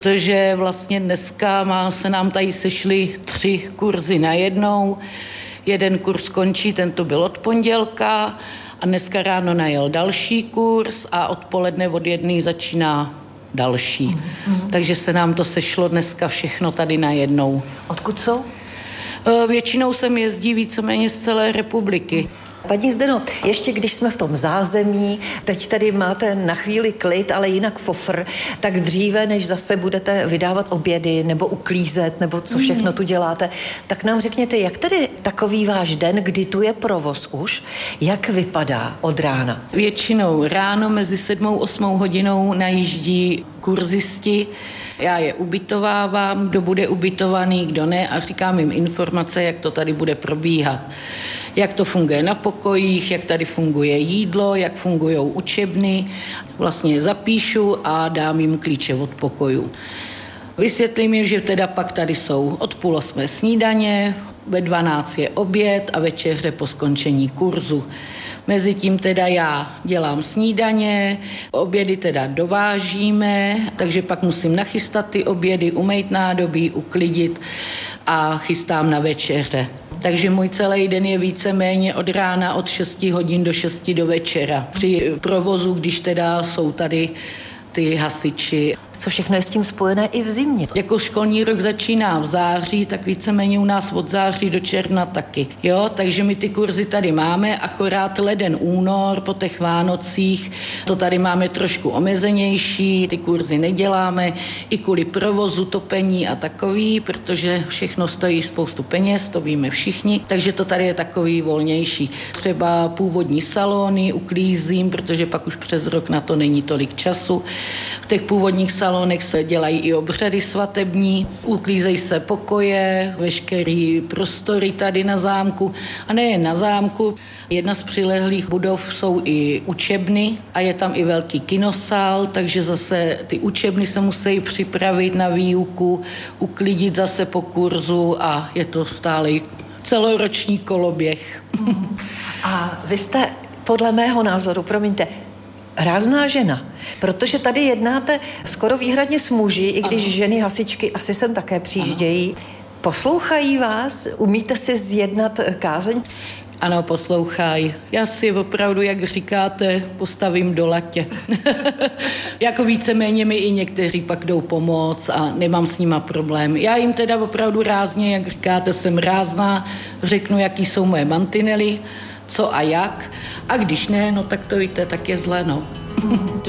Protože vlastně dneska se nám tady sešly 3 kurzy najednou. Jeden kurz končí, tento byl od pondělka a dneska ráno najel další kurz a odpoledne od 1 začíná další. Takže se nám to sešlo dneska všechno tady najednou. Odkud jsou? Většinou sem jezdí víceméně z celé republiky. Paní Zdeno, ještě když jsme v tom zázemí, teď tady máte na chvíli klid, ale jinak fofr, tak dříve, než zase budete vydávat obědy nebo uklízet, nebo co všechno tu děláte, tak nám řekněte, jak tedy takový váš den, kdy tu je provoz už, jak vypadá od rána? Většinou ráno mezi 7 a 8 hodinou najíždí kurzisti. Já je ubytovávám, kdo bude ubytovaný, kdo ne a říkám jim informace, jak to tady bude probíhat. Jak to funguje na pokojích, jak tady funguje jídlo, jak fungují učebny. Vlastně je zapíšu a dám jim klíče od pokojů. Vysvětlím jim, že teda pak tady jsou od 7:30 snídaně, ve 12 je oběd a večeře po skončení kurzu. Mezitím teda já dělám snídaně, obědy teda dovážíme, takže pak musím nachystat ty obědy, umýt nádobí, uklidit a chystám na večeře. Takže můj celý den je víceméně od rána od 6 hodin do 6 do večera. Při provozu, když teda jsou tady ty hasiči. Co všechno je s tím spojené i v zimě? Jako školní rok začíná v září, tak víceméně u nás od září do června taky. Jo, takže my ty kurzy tady máme, akorát leden, únor, po těch Vánocích, to tady máme trošku omezenější, ty kurzy neděláme, i kvůli provozu, topení a takový, protože všechno stojí spoustu peněz, to víme všichni, takže to tady je takový volnější. Třeba původní salony uklízím, protože pak už přes rok na to není tolik času. V těch původních salonech se dělají i obřady svatební, uklízejí se pokoje, veškerý prostory tady na zámku a nejen na zámku. Jedna z přilehlých budov jsou i učebny a je tam i velký kinosál, takže zase ty učebny se musí připravit na výuku, uklidit zase po kurzu a je to stále celoroční koloběh. A vy jste podle mého názoru, promiňte, rázná žena, protože tady jednáte skoro výhradně s muži, i když ženy hasičky asi sem také přijíždějí. Poslouchají vás? Umíte si zjednat kázeň? Ano, poslouchají. Já si opravdu, jak říkáte, postavím do latě. Jako víceméně mi i někteří pak jdou pomoct a nemám s nima problém. Já jim teda opravdu rázně, jak říkáte, jsem rázná, řeknu, jaký jsou moje mantinely, co a jak. A když ne, no tak to víte, tak je zlé, no.